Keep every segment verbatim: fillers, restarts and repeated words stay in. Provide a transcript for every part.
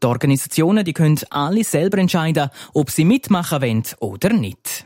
Die Organisationen die können alle selber entscheiden, ob sie mitmachen wollen oder nicht.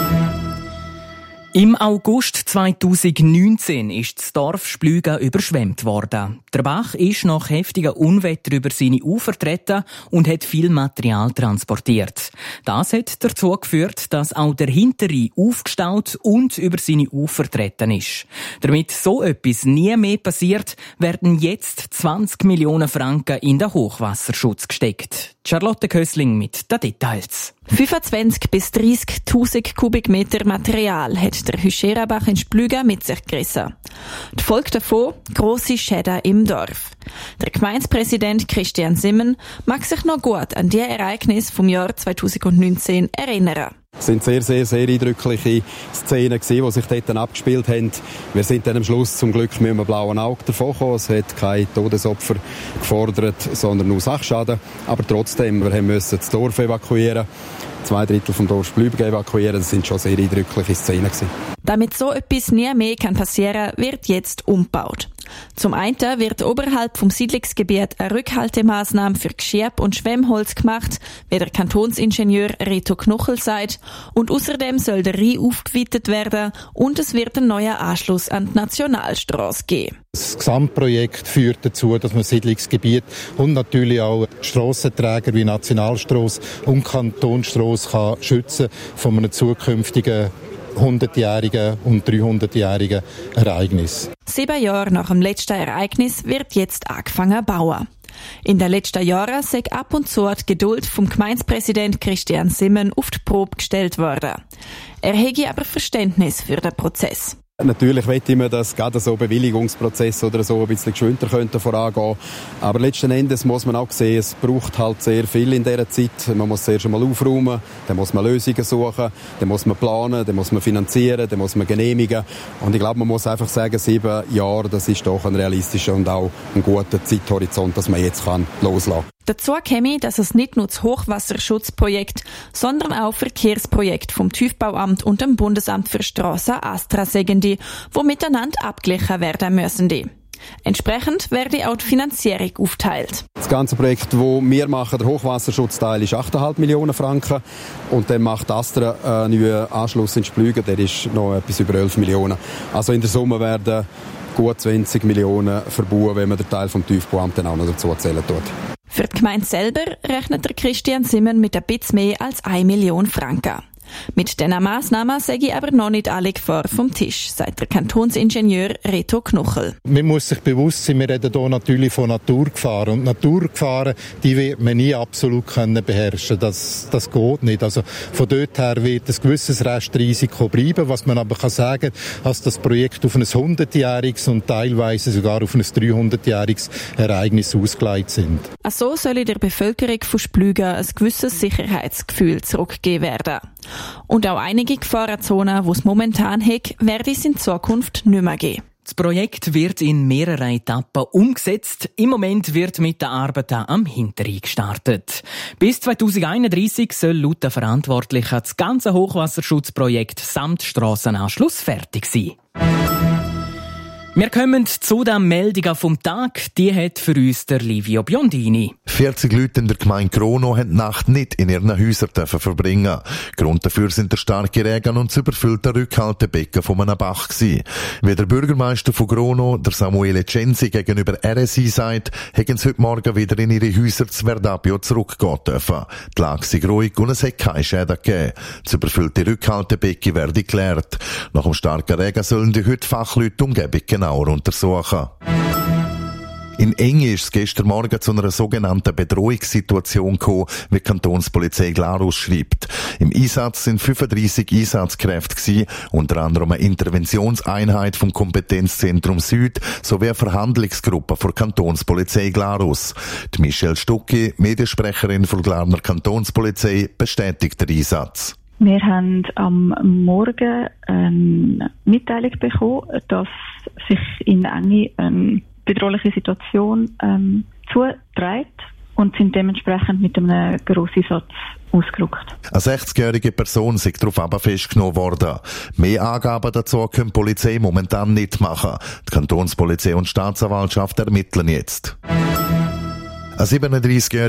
Im August zweitausendneunzehn ist das Dorf Splügen überschwemmt worden. Der Bach ist nach heftigen Unwetter über seine Ufer getreten und hat viel Material transportiert. Das hat dazu geführt, dass auch der Hinterrhein aufgestaut und über seine Ufer getreten ist. Damit so etwas nie mehr passiert, werden jetzt zwanzig Millionen Franken in den Hochwasserschutz gesteckt. Charlotte Kössling mit den Details. fünfundzwanzig bis dreißigtausend Kubikmeter Material hat der Hüscherabach in Splügen mit sich gerissen. Die Folge davon grosse Schäden im Dorf. Der Gemeindepräsident Christian Simmen mag sich noch gut an die Ereignisse vom Jahr zweitausendneunzehn erinnern. Es sind sehr, sehr, sehr eindrückliche Szenen gewesen, die sich dort abgespielt haben. Wir sind dann am Schluss zum Glück mit einem blauen Auge davon gekommen. Es hat keine Todesopfer gefordert, sondern nur Sachschaden. Aber trotzdem, wir mussten das Dorf evakuieren. Zwei Drittel vom Dorf Splügen evakuieren. Das sind schon sehr eindrückliche Szenen gewesen. Damit so etwas nie mehr passieren kann, wird jetzt umgebaut. Zum einen wird oberhalb vom Siedlungsgebiet eine Rückhaltemaßnahme für Geschieb und Schwemmholz gemacht, wie der Kantonsingenieur Reto Knochel sagt, und außerdem soll der Rhein aufgeweitet werden und es wird ein neuer Anschluss an die Nationalstrasse geben. Das Gesamtprojekt führt dazu, dass man Siedlungsgebiet und natürlich auch Strassenträger wie Nationalstrasse und Kantonsstrasse kann schützen von einem zukünftigen hundertjährigen und dreihundertjährigen Ereignis. Sieben Jahre nach dem letzten Ereignis wird jetzt angefangen zu bauen. In den letzten Jahren sei ab und zu die Geduld vom Gemeindepräsident Christian Simmen auf die Probe gestellt worden. Er hege aber Verständnis für den Prozess. Natürlich möchte man, dass gerade so Bewilligungsprozesse oder so ein bisschen geschwinder könnten vorangehen. Aber letzten Endes muss man auch sehen, es braucht halt sehr viel in dieser Zeit. Man muss zuerst einmal aufräumen, dann muss man Lösungen suchen, dann muss man planen, dann muss man finanzieren, dann muss man genehmigen. Und ich glaube, man muss einfach sagen, sieben Jahre, das ist doch ein realistischer und auch ein guter Zeithorizont, dass man jetzt kann loslassen kann. Dazu käme, dass es nicht nur das Hochwasserschutzprojekt, sondern auch Verkehrsprojekt vom Tiefbauamt und dem Bundesamt für Strassen Astra sägen die, die miteinander abgeglichen werden müssen. Die. Entsprechend werde auch die Finanzierung aufteilt. Das ganze Projekt, das wir machen, der Hochwasserschutzteil, ist acht Komma fünf Millionen Franken. Und dann macht Astra einen neuen Anschluss in Splügen, der ist noch etwas über elf Millionen. Also in der Summe werden gut zwanzig Millionen verbuchen, wenn man den Teil vom Tiefbauamt dann auch noch dazu zählen tut. Für die Gemeinde selber rechnet der Christian Simmen mit ein bisschen mehr als eine Million Franken. Mit diesen Massnahmen sei ich aber noch nicht alle Gefahr vom Tisch, sagt der Kantonsingenieur Reto Knochel. Man muss sich bewusst sein, wir reden hier natürlich von Naturgefahren. Und Naturgefahren, die wird man nie absolut können beherrschen. Das, das geht nicht. Also von dort her wird ein gewisses Restrisiko bleiben. Was man aber kann sagen, dass das Projekt auf ein hundertjähriges und teilweise sogar auf ein dreihundertjähriges Ereignis ausgelegt sind. So soll der Bevölkerung von Splügen ein gewisses Sicherheitsgefühl zurückgegeben werden. Und auch einige Gefahrenzonen, die es momentan hat, werde es in Zukunft nicht mehr geben. Das Projekt wird in mehreren Etappen umgesetzt. Im Moment wird mit den Arbeiten am Hinterrhein gestartet. Bis zweitausendeinunddreissig soll laut den Verantwortlichen das ganze Hochwasserschutzprojekt samt Strassenanschluss fertig sein. Wir kommen zu den Meldungen vom Tag. Die hat für uns der Livio Biondini. vierzig Leute in der Gemeinde Grono haben die Nacht nicht in ihren Häusern verbringen. Grund dafür sind der starke Regen und das überfüllte Rückhaltebecken von einem Bach gewesen. Wie der Bürgermeister von Grono, der Samuele Censi, gegenüber R S I sagt, hätten sie heute Morgen wieder in ihre Häuser zu Verdapio zurückgehen dürfen. Die Lage sei ruhig und es hat keine Schäden gegeben. Das überfüllte Rückhaltebecken werde geklärt. Nach dem starken Regen sollen die heute Fachleute die Umgebung genauer untersuchen. In Eng ist es gestern Morgen zu einer sogenannten Bedrohungssituation gekommen, wie die Kantonspolizei Glarus schreibt. Im Einsatz sind fünfunddreissig Einsatzkräfte gewesen, unter anderem eine Interventionseinheit vom Kompetenzzentrum Süd sowie eine Verhandlungsgruppe der Kantonspolizei Glarus. Die Michelle Stucki, Mediensprecherin der Glarner Kantonspolizei, bestätigt den Einsatz. Wir haben am Morgen eine Mitteilung bekommen, dass sich in Enge eine bedrohliche Situation ähm, zuträgt und sind dementsprechend mit einem Grosseinsatz ausgerückt. Eine sechzigjährige Person sei darauf festgenommen worden. Mehr Angaben dazu können die Polizei momentan nicht machen. Die Kantonspolizei und die Staatsanwaltschaft ermitteln jetzt. Ein siebenunddreißigjähriger